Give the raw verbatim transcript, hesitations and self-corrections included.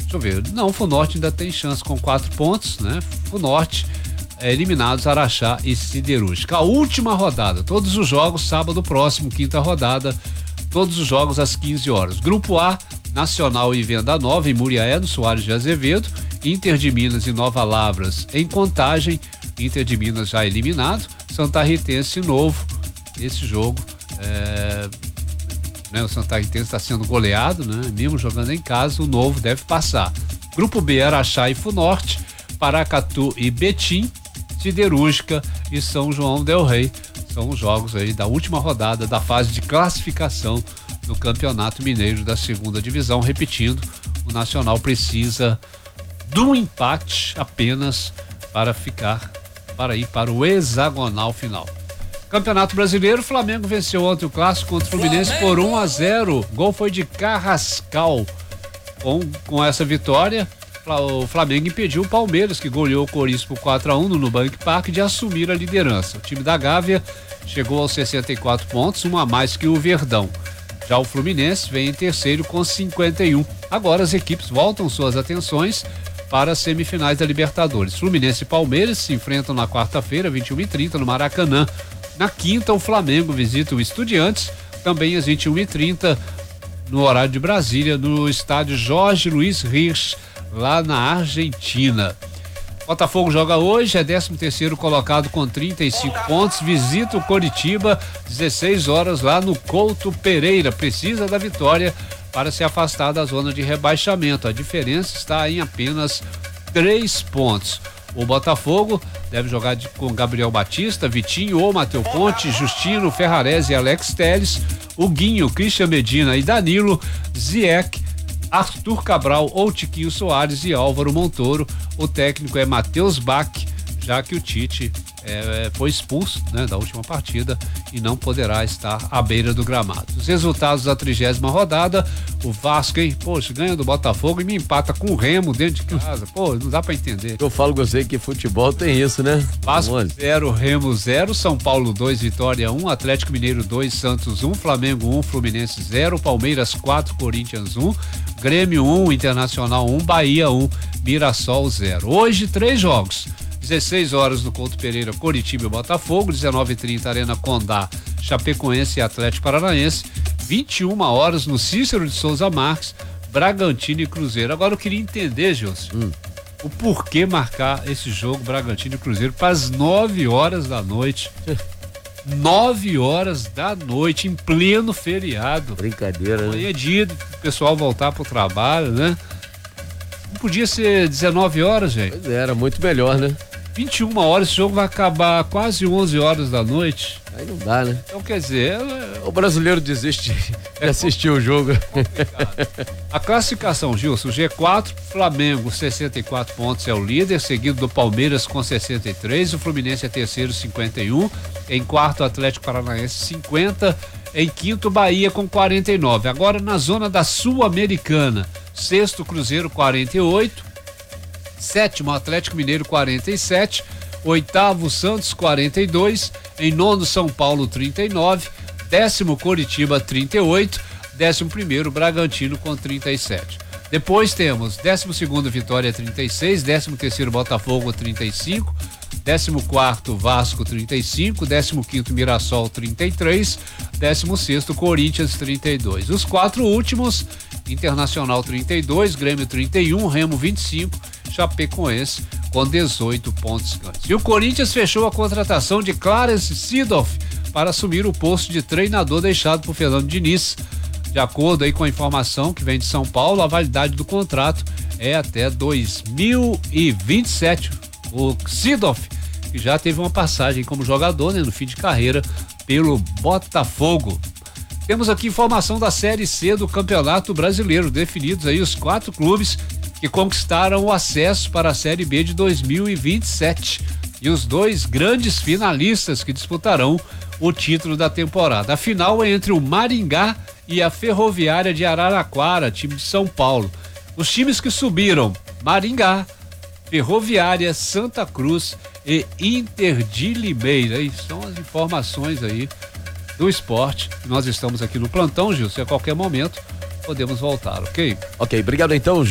Deixa eu ver. Não, o Funorte ainda tem chance com quatro pontos, né? Funorte é, eliminados Araxá e Siderúrgica. A última rodada, todos os jogos, sábado próximo, quinta rodada, todos os jogos às quinze horas. Grupo A, Nacional e Venda Nova em Muriaé, no Soares de Azevedo. Inter de Minas e Nova Lavras em Contagem. Inter de Minas já eliminado. Santa Ritense Novo. Esse jogo, é, né, o Santa Ritense está sendo goleado, né? Mesmo jogando em casa, o Novo deve passar. Grupo B, Araxá e Funorte, Paracatu e Betim, Siderúrgica e São João del Rei. São os jogos aí da última rodada da fase de classificação do Campeonato Mineiro da segunda divisão. Repetindo, o Nacional precisa de um empate apenas para ficar, para ir para o hexagonal final. Campeonato Brasileiro, Flamengo venceu ontem o clássico contra o Fluminense por um a zero. Gol foi de Carrascal. Com, com essa vitória, o Flamengo impediu o Palmeiras, que goleou o Corinthians por quatro a um no Nubank Park, de assumir a liderança. O time da Gávea chegou aos sessenta e quatro pontos, um a mais que o Verdão. Já o Fluminense vem em terceiro com cinquenta e um. Agora as equipes voltam suas atenções para as semifinais da Libertadores. Fluminense e Palmeiras se enfrentam na quarta-feira, vinte e uma e trinta, no Maracanã. Na quinta, o Flamengo visita o Estudiantes, também às vinte e uma e trinta, no horário de Brasília, no estádio Jorge Luiz Hirsch, lá na Argentina. Botafogo joga hoje, é décimo terceiro colocado com trinta e cinco pontos, visita o Coritiba, dezesseis horas, lá no Couto Pereira. Precisa da vitória para se afastar da zona de rebaixamento. A diferença está em apenas três pontos. O Botafogo deve jogar de, com Gabriel Batista, Vitinho ou Matheus Ponte, Justino, Ferrarese e Alex Telles, o Guinho, Christian Medina e Danilo, Zieck, Arthur Cabral ou Tiquinho Soares e Álvaro Montoro. O técnico é Matheus Bach, já que o Tite é, foi expulso, né, da última partida e não poderá estar à beira do gramado. Os resultados da trigésima rodada: o Vasco, hein? Poxa, ganha do Botafogo e me empata com o Remo dentro de casa. Pô, não dá pra entender. Eu falo com você que futebol tem isso, né? Vasco zero, Remo zero, São Paulo dois, Vitória um, Atlético Mineiro dois, Santos um, Flamengo um, Fluminense zero, Palmeiras quatro, Corinthians um, Grêmio um, Internacional um, Bahia um, Mirassol zero. Hoje, três jogos. dezesseis horas no Couto Pereira, Coritiba e Botafogo, dezenove e trinta, Arena Condá, Chapecoense e Atlético Paranaense, vinte e uma horas no Cícero de Souza Marques, Bragantino e Cruzeiro. Agora eu queria entender, Gilson, hum. o porquê marcar esse jogo Bragantino e Cruzeiro para as nove horas da noite. nove horas da noite, em pleno feriado. Brincadeira, né? Amanhã é dia do pessoal voltar pro trabalho, né? Não podia ser dezenove horas, gente? Pois é, era muito melhor, né? vinte e uma horas, esse jogo vai acabar quase onze horas da noite. Aí não dá, né? Então, quer dizer... É... O brasileiro desiste de é assistir o jogo. A classificação, Gilson: G quatro, Flamengo, sessenta e quatro pontos, é o líder, seguido do Palmeiras com sessenta e três, o Fluminense é terceiro, cinquenta e um, em quarto, Atlético Paranaense, cinquenta, em quinto, Bahia com quarenta e nove. Agora, na zona da Sul-Americana, sexto, Cruzeiro, quarenta e oito, sétimo, Atlético Mineiro, quarenta e sete, oitavo, Santos, quarenta e dois, em nono, São Paulo, trinta e nove, décimo, Coritiba, trinta e oito, décimo primeiro, Bragantino com trinta e sete. Depois temos décimo segundo, Vitória, trinta e seis, décimo terceiro, Botafogo, trinta e cinco, décimo quarto, Vasco, trinta e cinco, décimo quinto, Mirassol, trinta e três, décimo sexto, Corinthians, trinta e dois. Os quatro últimos: Internacional, trinta e dois, Grêmio, trinta e um, Remo, vinte e cinco, Chapecoense com dezoito pontos ganhos. E o Corinthians fechou a contratação de Clarence Seedorf para assumir o posto de treinador deixado por Fernando Diniz. De acordo aí com a informação que vem de São Paulo, a validade do contrato é até dois mil e vinte e sete. O Seedorf, que já teve uma passagem como jogador, né, no fim de carreira pelo Botafogo. Temos aqui informação da Série C do Campeonato Brasileiro, definidos aí os quatro clubes que conquistaram o acesso para a Série B de dois mil e vinte e sete e os dois grandes finalistas que disputarão o título da temporada. A final é entre o Maringá e a Ferroviária de Araraquara, time de São Paulo. Os times que subiram: Maringá, Ferroviária, Santa Cruz e Inter de Limeira. E são as informações aí do esporte. Nós estamos aqui no plantão, Gilson, e a qualquer momento podemos voltar, ok? Ok, obrigado então.